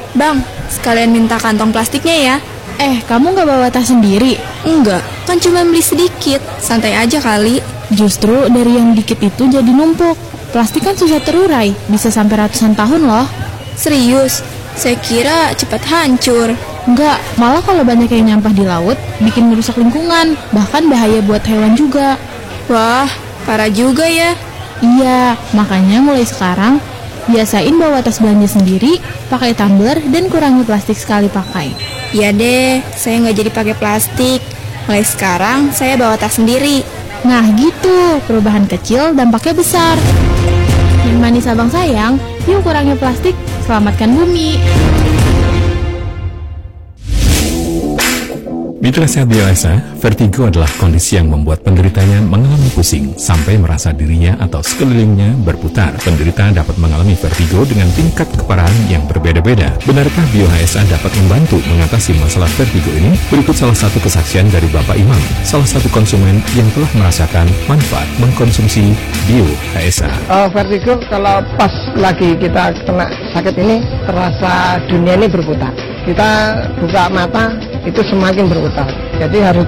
Bang, sekalian minta kantong plastiknya ya. Kamu nggak bawa tas sendiri? Enggak, kan cuma beli sedikit. Santai aja kali. Justru dari yang dikit itu jadi numpuk. Plastik kan susah terurai, bisa sampai ratusan tahun loh. Serius, saya kira cepat hancur. Enggak, malah kalau banyak yang nyampah di laut, bikin merusak lingkungan, bahkan bahaya buat hewan juga. Wah, parah juga ya. Iya, makanya mulai sekarang, biasain bawa tas belanja sendiri, pakai tumbler, dan kurangi plastik sekali pakai. Ya deh, saya nggak jadi pakai plastik. Mulai sekarang, saya bawa tas sendiri. Nah gitu, perubahan kecil dampaknya besar. Menemani Sabang sayang, yuk kurangi plastik, selamatkan bumi. Mitra sehat biasa, vertigo adalah kondisi yang membuat penderitanya mengalami pusing sampai merasa dirinya atau sekelilingnya berputar. Penderita dapat mengalami vertigo dengan tingkat keparahan yang berbeda-beda. Benarkah BioHSA dapat membantu mengatasi masalah vertigo ini? Berikut salah satu kesaksian dari Bapak Imam, salah satu konsumen yang telah merasakan manfaat mengkonsumsi BioHSA. Vertigo kalau pas lagi kita kena sakit ini, terasa dunia ini berputar. Kita buka mata, itu semakin berputar. Jadi harus